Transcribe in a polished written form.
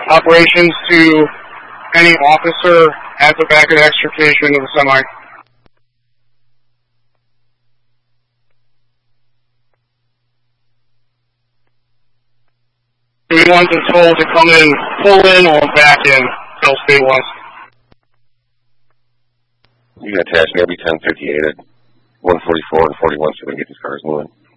operations to any officer at the back of the extrication of the semi. We want them told to come in, pull in, or back in, tell stabilize. You got attached maybe 1058 at 144 and 41 so we can get these cars moving.